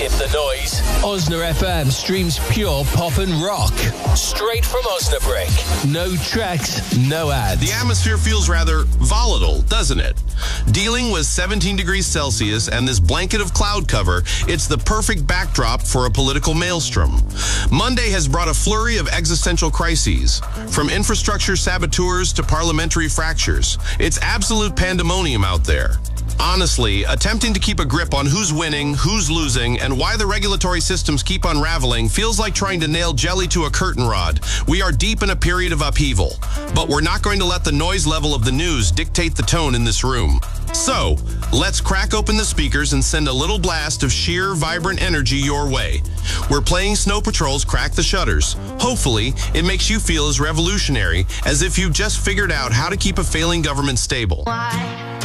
Skip the noise. Osna FM streams pure pop and rock. Straight from Osnabrück. No tracks, no ads. The atmosphere feels rather volatile, doesn't it? Dealing with 17 degrees Celsius and this blanket of cloud cover, it's the perfect backdrop for a political maelstrom. Monday has brought a flurry of existential crises, from infrastructure saboteurs to parliamentary fractures. It's absolute pandemonium out there. Honestly, attempting to keep a grip on who's winning, who's losing, and why the regulatory systems keep unraveling feels like trying to nail jelly to a curtain rod. We are deep in a period of upheaval, but we're not going to let the noise level of the news dictate the tone in this room. So, let's crack open the speakers and send a little blast of sheer, vibrant energy your way. We're playing Snow Patrol's Crack the Shutters. Hopefully, it makes you feel as revolutionary as if you've just figured out how to keep a failing government stable.